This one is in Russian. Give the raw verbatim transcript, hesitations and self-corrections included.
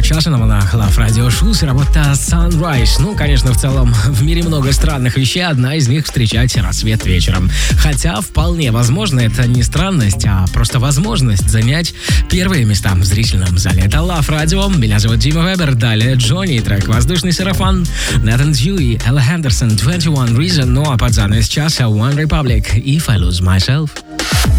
часа на волнах Love Radio Shoes и работа Sunrise. Ну, конечно, в целом в мире много странных вещей, одна из них — встречать рассвет вечером. Хотя вполне возможно, это не странность, а просто возможность занять первые места в зрительном зале. Это Love Radio, меня зовут Дима Вебер, далее Джонни, трек «Воздушный сарафан», Натан Дьюи, Элла Хендерсон, двадцать один Reason, ну а под занавес часа One Republic, If I Lose Myself.